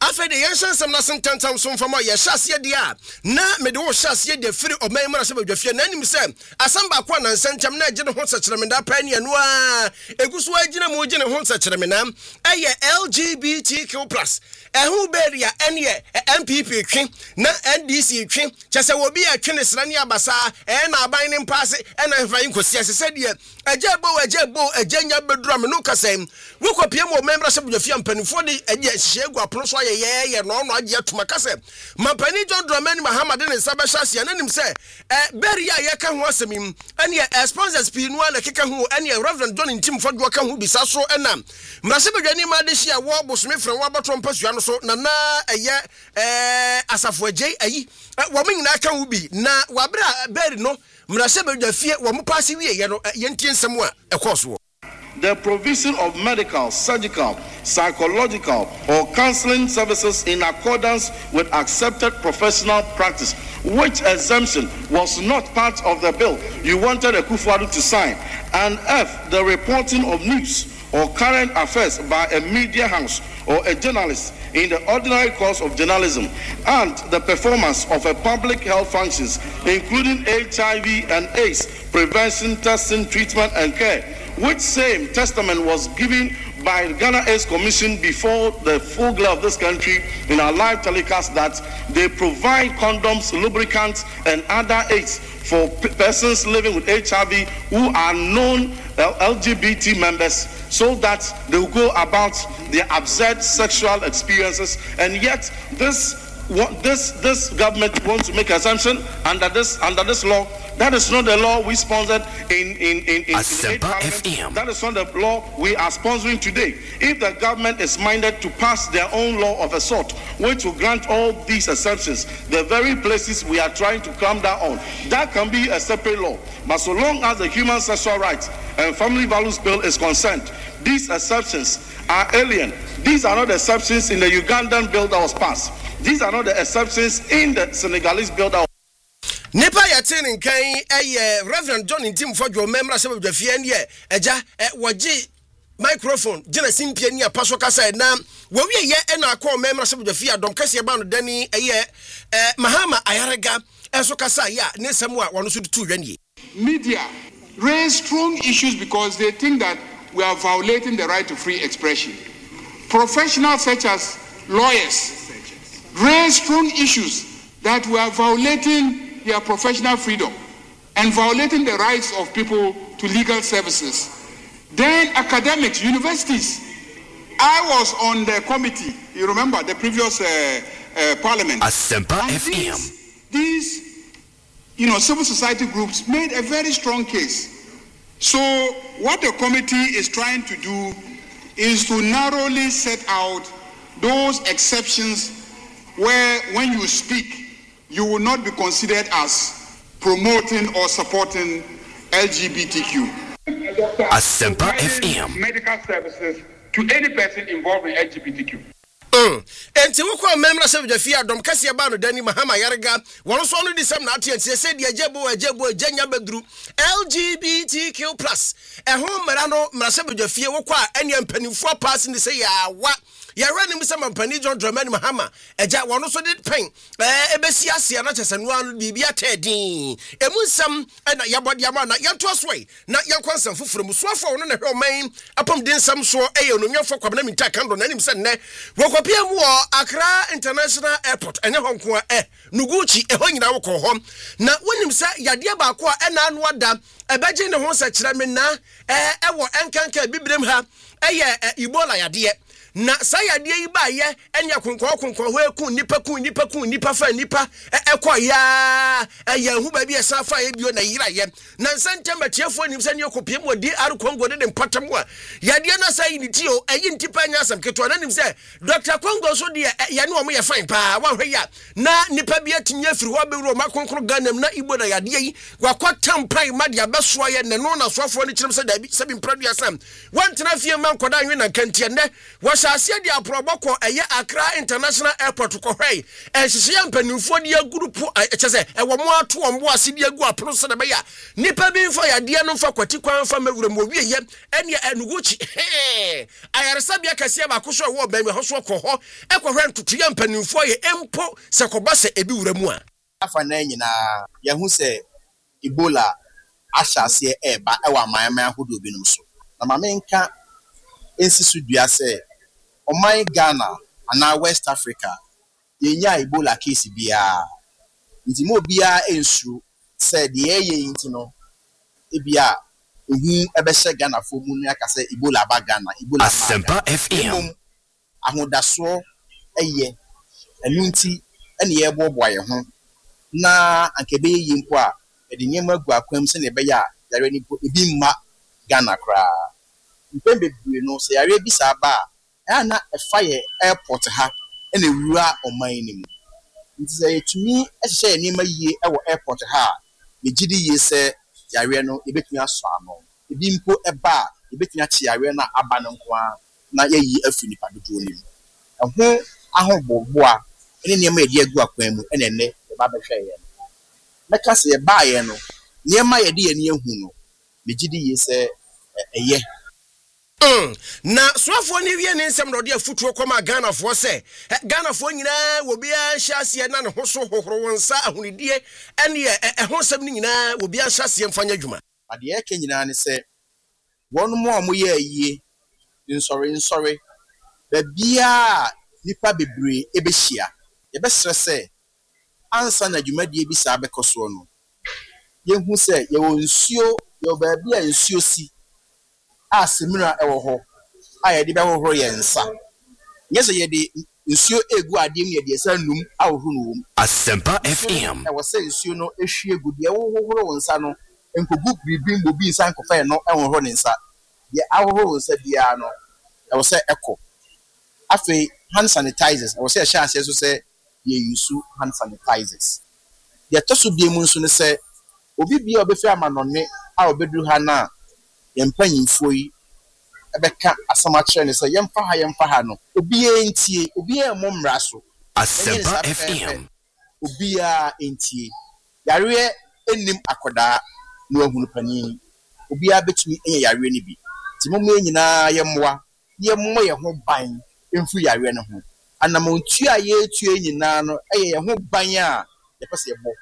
After the ancient some nothing tantam some from my Shasia dia. Na me do Shasia de free of my Marasaba Jafia. Nanim said, Asamba Kwan and Santam Najan Honsa Charamina Penny and Wa Eguswa Jina Mojin and Honsa Charamina. LGBTQ plus. Who beria any MPP king, na NDC king, just will be a Kenneth Rania Basa, and a binding pass, and I'm flying because yes, said ye, a jabo, a genya bedrum, no casem. Look up here more members of the Fiam Penny for the Shego, Proswa, yeah, no, not yet to Macasem. Mampani John Dramani Muhammad and Sabashasi, and him say, Beria Yakan was him, and ye sponsors Pinua, a kicker who, and ye Reverend John in Tim for Wakan who be Sasso and Nam. Massive Gani Madishia, Wabo Smith from Wabatron Pass. So nana asafo je ayi women na kan ubi na wabra beri no mrase be dafie wo mo pass wie ye no yentie nsem a ekoso. The provision of medical, surgical, psychological or counseling services in accordance with accepted professional practice, which exemption was not part of the bill you wanted Akufo-Addo to sign. And F, the reporting of news or current affairs by a media house or a journalist in the ordinary course of journalism, and the performance of a public health functions, including HIV and AIDS prevention, testing, treatment, and care, which same testament was given by the Ghana AIDS Commission before the full glare of this country in our live telecast that they provide condoms, lubricants, and other aids for persons living with HIV who are known LGBT members, so that they will go about their absurd sexual experiences. And yet this government wants to make assumption under this law. That is not the law we sponsored in FM. That is not the law we are sponsoring today. If the government is minded to pass their own law of a sort, which will grant all these exceptions, the very places we are trying to clamp down on, that can be a separate law. But so long as the Human Sexual Rights and Family Values Bill is concerned, these exceptions are alien. These are not the exceptions in the Ugandan bill that was passed. These are not the exceptions in the Senegalese bill that was Nipa yatin in Kane, Reverend John in Tim for your members of the Fienne, Eja, Waji microphone, Genesis Piania, Pasoka said, Nam, where we ye and our core members of the Fia, Don Cassia Band, Denny, Mahama, Ayaraga, Esokasa, ya, Nesamwa, 102 Yenny. Media raise strong issues because they think that we are violating the right to free expression. Professionals such as lawyers raise strong issues that we are violating their professional freedom and violating the rights of people to legal services. Then academics, universities. I was on the committee, you remember, the previous parliament. Asempa FM. These, civil society groups made a very strong case. So what the committee is trying to do is to narrowly set out those exceptions where when you speak, you will not be considered as promoting or supporting LGBTQ. Asempa FM. Medical services to any person involved in LGBTQ. And to walk on members of the Fia, Dom Cassia Bano, Danny Mahama Yaraga, one also on the same night, and said, Jebo, Jenya Bedru, LGBTQ plus. A home Marano, Masabu de Fia, any penny for passing the say, what? Ya running with some Penny John Dramani Mahama, a jack one also did paint. Ebesia, not as and one be a teddy. A musam and Yabot Yamana, Yantosway, not young consent from Swafo on the main, upon din some so a on your for Kwabami Takando, and him said, Wokopia War, Accra International Airport, and Hong Kong, Nuguchi, a hong in our home. Now, when him say Yadiaba Qua and Anwada, a badge in the home such Ramina, our Ankanka Bibrimha, Ebola Yadia. Na saya die iba ye enya konko ho eku nipa fa nipa ekwa ya hu ba bi esafa ye bio na yira ye na nsante matiefo nim se ne kopiem wodi ar kongo de mpatam a yade na sai ni tio eyi ntipa nya asam keto na nim se Dr. Kongo so de ye ne omo ye fine pa wa hwe ya na nipa bi atinye afiri ho be ro ma konkoro ganam na ibo na yade yi wakwatam pai ma de abeso ye ne no na sofo ne kyerem se da bi se bi mpradu asam wantena fie man koda anwe na kantie ne wa Ashasi di aproboko eye Accra International Airport ko hwei ehyehyɛ mpanimfo de agurupu kyese ewo mo ato ombo ase de agu apono so de be ya nipa bi mfa yade no mfa kwati kwan mfa mawuram owieye ene enuguchi ayaresa bia kase ba ko so wo ban me ho so ko ho ekohwe ntotoye mpanimfo ye empo se koba se ebi wuramu a afa na nyina ye hu se Ebola Ashasi eba ewa amanman ahodo binum so na mamenka ensisu dua se Omai Ghana and West Africa, yenya Ebola case bia. Nti mo bia ensu said the no ebia ebese Ghana fo mu aka se Ebola ba Ghana Ebola Asempa FM ahodaso eye enu nti ene ye bobo aye ho na ankebe yi mpo a de nyema gu akwam se ne be ya yare ni ebi mma Ghana kra mpembe bi no se yare bi sa ba na fire airport ha ene wura oman ni mu nti say etumi ehye enema yie e wo airport ha me gidi ye se yare no ebetumi aso ano ebi mpo eba ebetumi achi yare na aba no nko a na yeyi afini padodo ni ho ahobobua ene nema yedi agu akwan mu ene ne ba behwe ye meka se ba ye no nema yedi ye ne ehu no me gidi ye se eye na swafo ni wie ne nsem no de afutuo koma Ghana fo se Ghana fo nyina wo bia hyase na ne ho so hohoro wonsa ahunidie ene ho sem ni nyina wo bia hyase mfanya dwuma ade eke nyina ne se wonu mo amoye ayie nsori ba bia nipa bebre ebehia ye besere se ansa na dwumadie bi sa bekoso no ye hu se ye wo nsuo ye ba bia nsuo si asimira ewo ho ayede be hohoro ye nsa nyese ye de nsuo egu ade mu ye de sa num ahohoro no wom Asempa FM ewo se nsuo no ehwie egu de hohoro wo nsa no enkogu bibim bobi nsa nkofa no hohoro ne nsa ye ahohoro nsa bia no ewo se eko afi hand sanitizers ewo se sha ase so se ye use hand sanitizers ye toso bia mu nso ne se obi bia obefi amanone a obeduru ha na yempanyimfo yi ebeka asama kire ne se yemfa ha no obi entie obi emo mmra so Asempa FM obi a entie yare enim akoda no ahunu pani obi a betumi enye yare ne bi timomo nyina yemmoa yemmo ye ho ban emfu yare ne ho anamontu a ye tue nyina no eye ye ho ban a ye pese yebo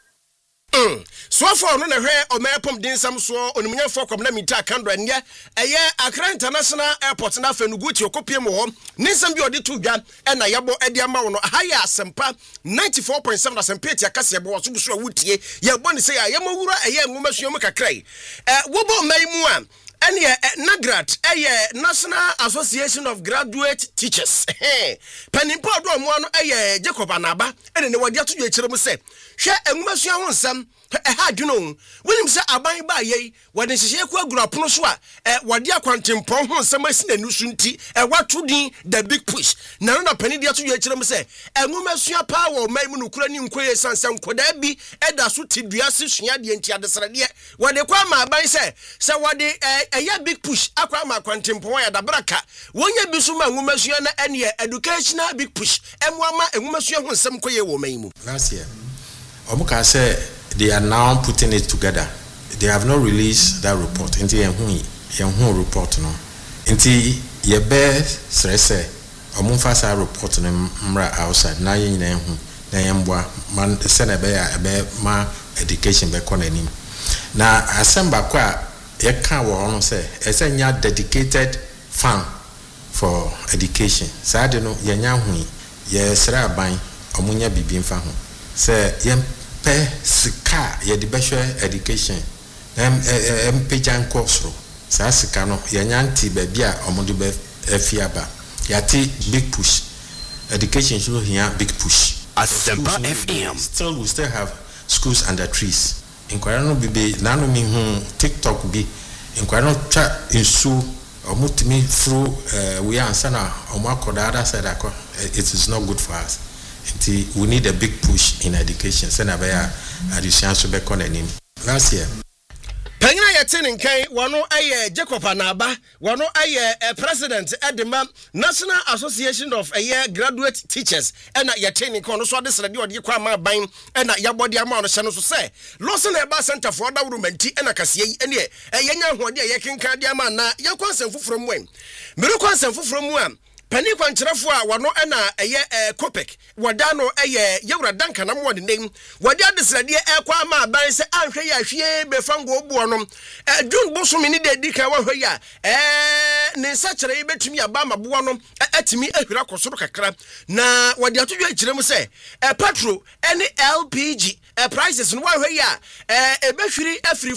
swafo no na hwe omepom dinsam so onimunyafo kwabna mita kandra ne eye Accra International Airport na Fenuguchi okopie mo ho ninsam bi odi to dwa na yebo edi ama wo no haya Asempa 94.7 Asempa tia kase yebo wo so buso awutie yebo ne se ya yemowura eye nwomasuom kakrai wobo maimu a ene NAGRAT National Association of Graduate Teachers panimpo do mo no Jacob Anaba ene ne wadi ato dwa mu se hwe enwumasua ho nsam ha dwuno wonim se aban ba yei wade hyehye ku agura pono so a wade akwantempon ho nsam asina nusu nti wato din the big push na no pani dia to dwa mu se enwumasua pa wo mai mu nukura ni nkoye sansan koda bi eda so tidua se sua de nti adesrade wade kwa ma aban se wade big push akwa ma kwantempon ya dabraka wonya bi so ma enwumasua na ene educational big push emwa ma enwumasua ho nsam koye wo mai mu last year Omuka said they are now putting it together. They have not released that report. Inti yenhu report no. Inti yebe stresse. Omunfasa report no mra outside. Na yin na yenhu na yembwa man sene be ya be ma education be konanim. Na asemba kwa yeka wo ono say nya dedicated fund for education. Sa de no yenya hu ye sra aban omunya bibi mfa ho. Say yem sika ye de behwe education pejan course sa sika no ye nyanti ba bia omodo be afiaba yati big push education should here big push Asempa FM we still have schools under trees inkwara no bibe nanu mi hu TikTok bi inkwara no twa insu omutimi through we answer na omakoda other side akọ it is not good for us. We need a big push in education. Last year. Panyina yɛte nkan wano aye Jacob Anaba wano aye president Edema National Association of Graduate Teachers ena yɛte nkan no so ade srade ode kwa ma ban ena yabode ama no hye no so say Lawson Eba Center for Development ena kase yi ene yenya hoade yekenkan de ama na yakwansem foforo mu en mere kwansem foforo mu a Pani kwankyerefo a wano na Kopek wadano yewura danka na mo de nem wade adesrade ekwa ma ban se anhwe ya hwie befango obuo no dun bosomi ni de dika wa hwe ya ne nsa kyere betumi aba maboa no atimi ahwira kosoro kakra na wade atodwa kyerem se petrol any LPG prices no wa hwe ya ebehwiri afri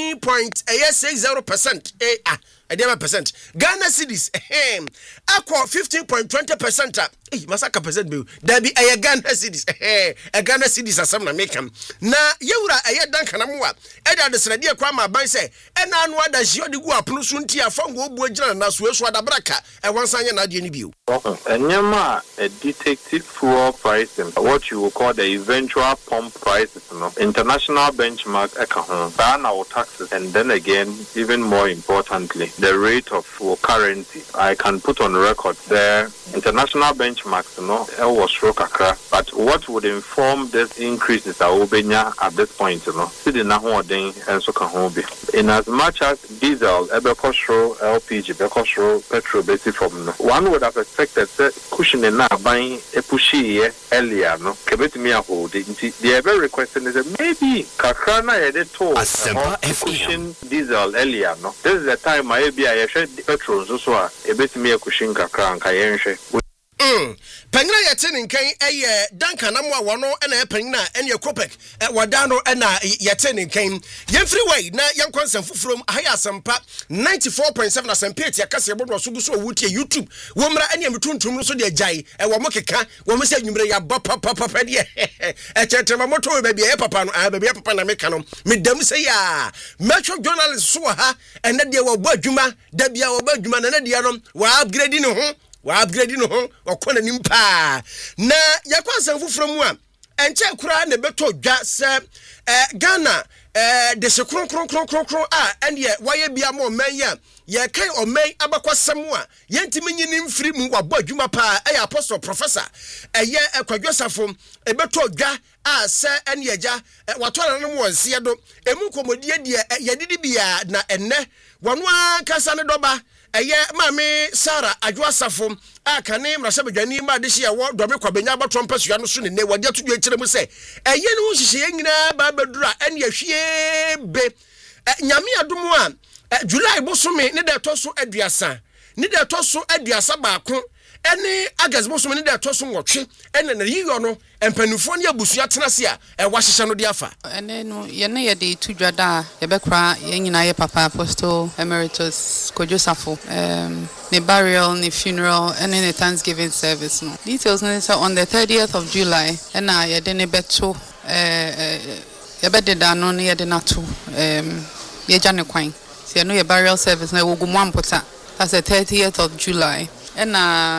14.60% percent Ghana cedis akọ 15.20% masaka percent be da bi Ghana cedis Ghana cedis asam na mekam na yewura danka na mo a eda de srade kwa ma ban se ena anu ada hio de gu apono so nti afango obuo gina na so eso adabraka wansanya na ade ni bio enyama a detective fuel pricing what you will call the eventual pump prices no international benchmark eka ho our taxes and then again even more importantly the rate of currency. I can put on record the international benchmarks, was kakra. But what would inform this increase is Obenya at this point, in as much as diesel, Ebekosro, LPG, Bekosro, petrol, basic from one would have expected cushion and buying a pushy earlier, no? Kebetimi hold the ever requesting is maybe Kakrana edit told cushion diesel earlier, no? This is the time I be a petrol so a bit me a cushion kakra kayenche. Panyina yɛte nkan danka na mo a wono na panyina ene Kopek wadano na yɛte nkan yemfiri way na yankwansam foforom ahaya asempa 94.7 asempa akase bodo so guso wutie YouTube womra ene metuntum no so de agyae wo mo keka wo mo se nwumre ya papa de chetema moto be bia papa no be papa na meka no medam se ya metro journalist so ha ene de wo bɔ adwuma da bia wo bɔ adwuma na de no wa upgrade ne ho wakona nimpa na yakwansam foforo mu a enche kura na beto dwa se Ghana de se kron a ene waye bia mo man ya ye kai oman abakwasam a yentimi nyini mfiri mu wabɔ adwuma pa apostle professor Kwadwosafo beto dwa a se ene yaja watona no wonse do emu komodie de yedidi bia na enne wonu akasa ne doba Mami Sarah Adwasafo akane mrasabadwani ma de hye wo dome kwabenya abato mpasua no so ne wade atodwa kyerɛ mu sɛ ɛyɛ no hyehyɛ nyina ba badura ɛne ahwie be nyame adom a July bosome ne da toso aduasa ne da toso aduasa baako ɛne August bosome ne da toso nwɔtwe ɛne na yiyo no empanufo ne abusua tenase a wahyehyɛ no de afa ɛne no yɛne yɛde tudwa da yɛbɛkra yɛnyina yɛ papa apostle emeritus Kwadwosafo ne burial ne funeral and the Thanksgiving service no details no so on the 30th of July ɛna yɛde ne beto yɛbɛde da no ne yɛde nato yɛgya ne kwan so no yɛ burial service na wogu mu ampota that's the 30th of July and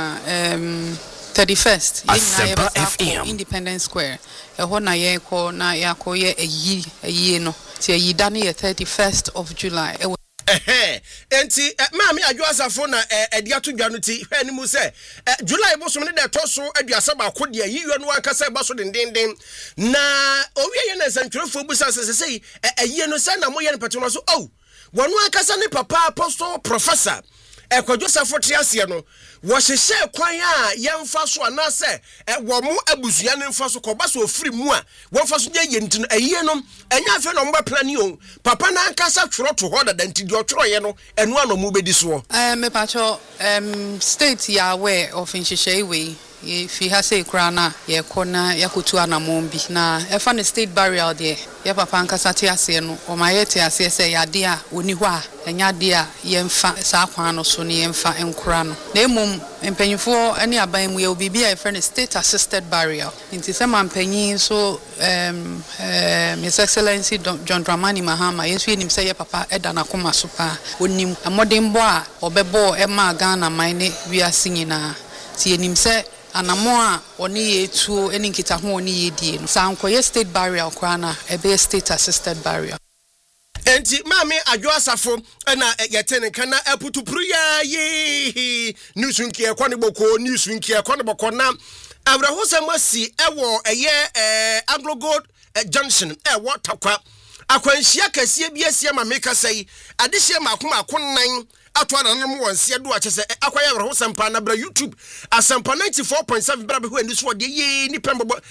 31st FM Independence Square ɛhɔ na yɛkɔ na yɛakɔyɛ ayi no ti ayi da ne 31st of July enti maami Adwasafo na edi atodwa no ti hwɛ ni mu sɛ July bosom ne da toso aduasa ba ko de yiyo no ankasa ba so dendenden na owie yɛ na santwerefo bu sɛ sɛ ayi no sɛ na mo yɛ no pato so wɔno ankasa ne papa apostle professor Kwadwosafo triase no wo hyehye kwan a yemfa so anase wo mo abusua ne mfa so koba so ofiri mu a wo mfa so ye ntino aye no enya afi no mba plani o papa na ankasa tworo to ho da danti di otworo ye no enu ano mu bedi so me pacho state ya aware of nhyehyei we if you have say krana ye kona yakutu anamombi na efa ne state burial there ye papa ankasa te ase no o ma ye te ase se ya de a oni ho a enya de a ye mfa sa kwan no so ne ye mfa enkura no na emum mpanyifo ani aban mu ye obibi a efa ne state assisted burial nti se man panyin so His Excellency John Dramani Mahama yesu enim se ye papa eda na koma so pa onim amodembo a obebo e ma Ghana mine wi asinyina ti enim se anamo a oni yetu eni nkita ho oni yedie no sankoye state burial krana ebe state assisted burial enti maame adwo asafo na yɛtene kana aputupuru ya ye newsunki ekɔ ne boko newsunki ekɔ ne boko na abrahosam asi ɛwɔ ɛyɛ Anglo Gold Junction ɛwɔ takwa akwanhyia kɛseɛ bi asia ma meka sɛi adehye makoma akonnan ato ananom wɔnse do akyɛ sɛ akwayɛ abrahosam pa na bra YouTube asampa 94.7 bra be ho ani so de ye ni pembɔ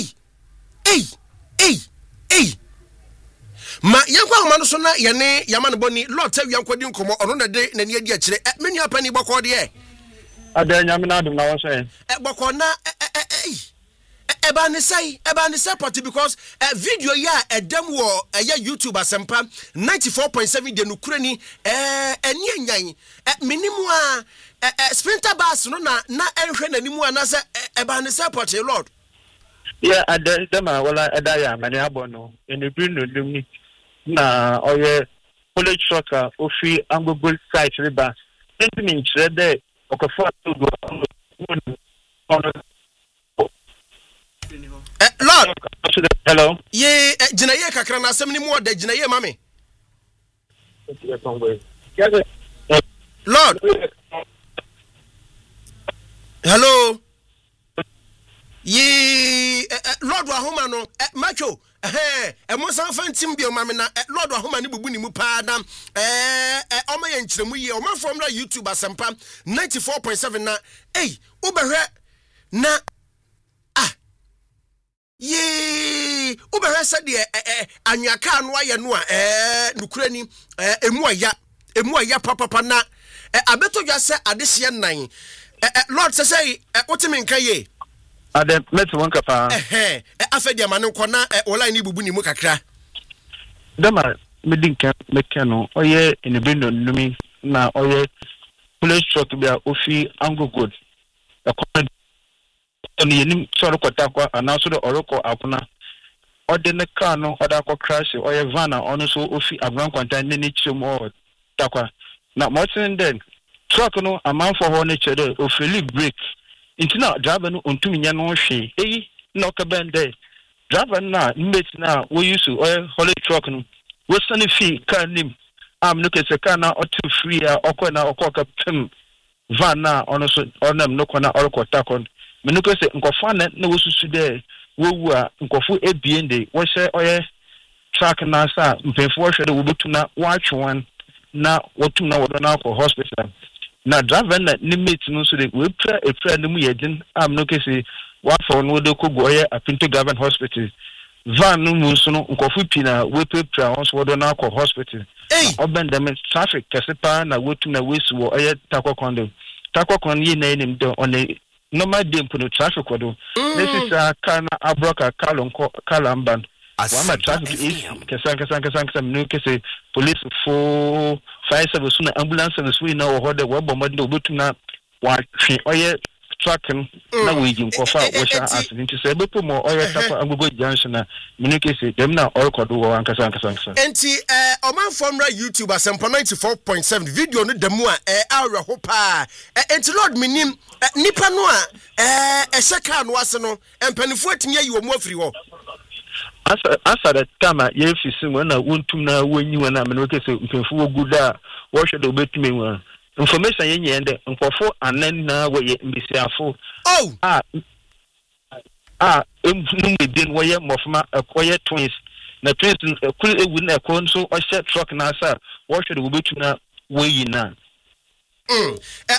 ma yankwa homa no so na yene yamane boni Lord tell yankwa di nkomo ono na de nani adi akire menu apani bɔkɔ de adanya me na adum na wo sɛ bɔkɔ na eba ne say party because video ya edam wo YouTube asempa 94.7 de no kura ni eni anyan minimu a sprinter bus no na enhwe nanimu anase eba ne say party Lord yeah adama wala edaya mane abono eni bi no dum na oye college soccer ofi Anglo Gold site riba enti min kire de okofo to go Lord hello ye jinaye kakra na asem ni mu oda jinaye mame Lord hello ye Lord wa homa no macho mo san fantim bi o mame na Lord wa homa ni bubu ni mu pa da o ma ye nkyeremu ye o ma from na YouTube asempa 94.7 na ubehwe na ye ubehwe sɛ de anwaka no aye no a nukurani emu aya papa na abeto dwa sɛ adehye nan Lord sɛ wotimi nka ye ade metu wonka pa afedi amane nko na wala ni bubu ni mu kakra dama medinka mekano oye enebendo numi na oye police truck bia ofi Anglo Gold akona ni yenim soro kota kwa anaso de oroko akona ode ne car no oda ko crash oye van na ono so ofi agran kwanta ne ne chim o takwa na motin den truck no amanfo ho ne chere ofeli break intina driver no ontumi nya no hwe no ka bende driver na mate na we use oil holy truck no we sani fi car nim am no kese car na auto free okọ na okọ ka pem van na ono so onam no kona oroko takon me no kese nkofo na wo susu de wo wu a nkofo ebien de wo hye oil truck na sa mpemfo wo hwe de wo betu na wa atwewan na wotum na wodo na akọ hospital na driver na ni mate no so de we pra no mu yedin am no kese wa for no de ko goye Apinto Government Hospital van no mu so no nkofo pina we pra won so wodo na akọ hospital oben dem traffic kese pa na wotum na wesu wo oye takwa ye na enim de on a normal day no traffic wodo this is kana abroka kalamban Wama traffic is kesa no kese police for fire service na ambulance service we na wo de wo bomba de obetu na wa hwe oye truck na we jim kofa wo sha accident so ebepo mo oye tapa agogo junction na no kese dem na orkodo wo ankasa enti oman from YouTube asempa 94.7 video no demu a awre ho pa enti Lord minim nipa no a seka no ase no empanifo atimi ayi wo mu afiri ho asa that kama ye fisi na wontum na wonyi na me no kese mpemfo woguda wo hwe de obetumi wa information ye nyende nkofo anan na wo ye mbisiafo num edin wo ye mofma ekoye twins na twins kul ewu na ekon so o hye truck na asa wo hwe de obetumi na woyi na